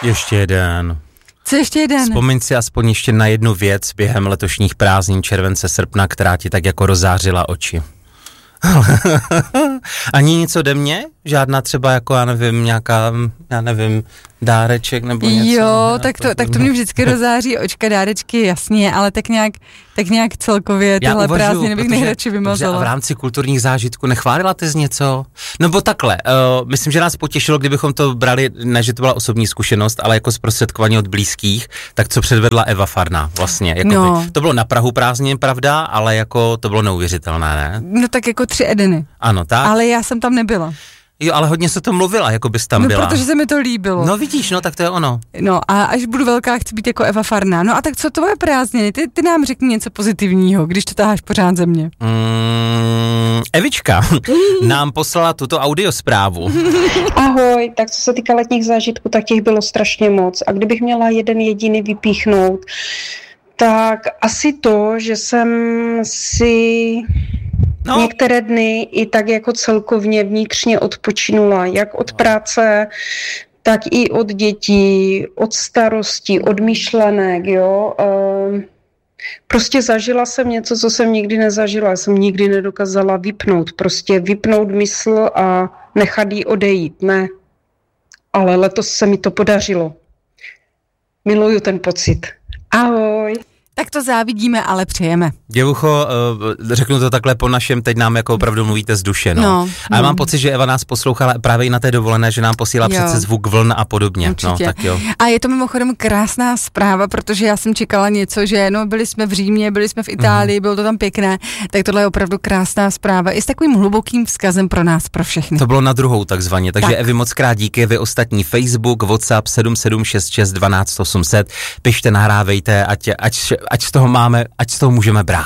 Ještě jeden. Co ještě jeden? Vzpomeň si aspoň ještě na jednu věc během letošních prázdnin července, srpna, která ti tak jako rozářila oči. Ani nic ode mě? Žádná třeba jako, já nevím, dáreček nebo něco? Jo, tak to mě vždycky rozáří očka, dárečky, jasně, ale tak nějak celkově tyhle prázdniny bych nejradši vymazala. A v rámci kulturních zážitků nechválila ty z něco? No bo takhle, myslím, že nás potěšilo, kdybychom to brali, ne, že to byla osobní zkušenost, ale jako zprostředkování od blízkých, tak co předvedla Eva Farná vlastně. Jako to bylo na prahu prázdnin, pravda, ale jako to bylo neuvěřitelné, ne? No tak jako 3 Edeny. Ano, tak. Ale já jsem tam nebyla. Jo, ale hodně se to mluvila, jako bys tam byla. No, protože se mi to líbilo. No vidíš, no, tak to je ono. No a až budu velká, chci být jako Eva Farná. No a tak co tvoje prázdniny? Ty nám řekni něco pozitivního, když to taháš pořád ze mě. Evička nám poslala tuto audiosprávu. Ahoj, tak co se týká letních zážitků, tak těch bylo strašně moc. A kdybych měla jeden jediný vypíchnout, tak asi to, že jsem si... některé dny i tak jako celkovně vnitřně odpočinula, jak od práce, tak i od dětí, od starostí, od myšlenek, jo. Prostě zažila jsem něco, co jsem nikdy nezažila. Já jsem nikdy nedokázala vypnout mysl a nechat jí odejít, ne. Ale letos se mi to podařilo. Miluju ten pocit. Ahoj. Tak to závidíme, ale přejeme. Děvucho, řeknu to takhle po našem, teď nám jako opravdu mluvíte z duše, no. A já mám pocit, že Eva nás poslouchala právě i na té dovolené, že nám posílá přece zvuk vln a podobně. Určitě. No, tak jo. A je to mimochodem krásná zpráva, protože já jsem čekala něco, že byli jsme v Římě, byli jsme v Itálii, bylo to tam pěkné, tak tohle je opravdu krásná zpráva i s takovým hlubokým vzkazem pro nás, pro všechny. To bylo na druhou takzvaně, takže tak. Evi moc krát díky, vy ostatní Facebook, WhatsApp 7766 12 800, pište, nahrávejte, ať z toho můžeme brát.